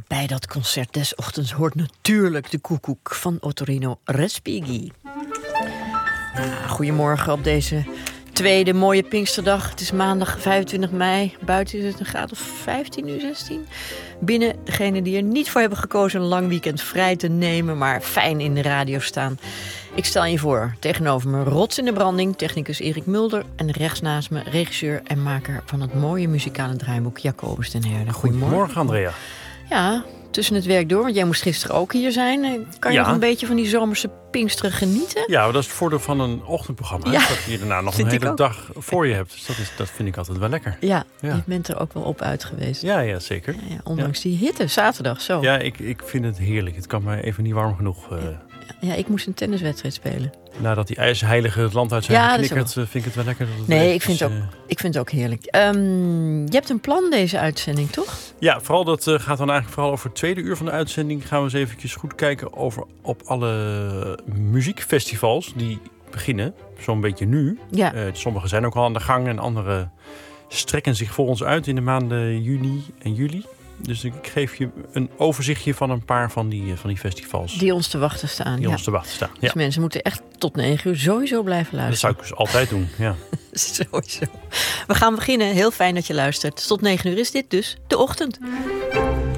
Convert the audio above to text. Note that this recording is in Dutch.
Bij dat concert des ochtends hoort natuurlijk de koekoek van Ottorino Respighi. Goedemorgen op deze tweede mooie Pinksterdag. Het is maandag 25 mei. Buiten is het een graad of 15, nu 16. Binnen degenen die er niet voor hebben gekozen een lang weekend vrij te nemen, maar fijn in de radio staan. Ik stel je voor, tegenover me rots in de branding, technicus Erik Mulder en rechts naast me regisseur en maker van het mooie muzikale draaiboek Jacobus den Herde. Goedemorgen, Andrea. Ja, tussen het werk door, want jij moest gisteren ook hier zijn. Kan je nog een beetje van die zomerse Pinksteren genieten? Ja, dat is het voordeel van een ochtendprogramma. Ja, dat je daarna nog een hele dag voor je hebt. Dus dat vind ik altijd wel lekker. Ja, je bent er ook wel op uit geweest. Ja, zeker. Ja, ondanks die hitte, zaterdag zo. Ja, ik vind het heerlijk. Het kan maar even niet warm genoeg. Ja, ik moest een tenniswedstrijd spelen. Nadat die ijzerheilige het land uit zijn geknikkerd, vind ik het wel lekker. Dat het ik vind het ook heerlijk. Je hebt een plan deze uitzending, toch? Ja, vooral dat gaat dan eigenlijk vooral over het tweede uur van de uitzending. Gaan we eens eventjes goed kijken op alle muziekfestivals die beginnen. Zo'n beetje nu. Ja. Sommige zijn ook al aan de gang en andere strekken zich voor ons uit in de maanden juni en juli. Dus ik geef je een overzichtje van een paar van die festivals. Die ons te wachten staan. Ons te wachten staan, ja. Dus mensen moeten echt tot 9 uur sowieso blijven luisteren. Dat zou ik dus altijd doen, ja. Sowieso. We gaan beginnen. Heel fijn dat je luistert. Tot 9 uur is dit dus de ochtend.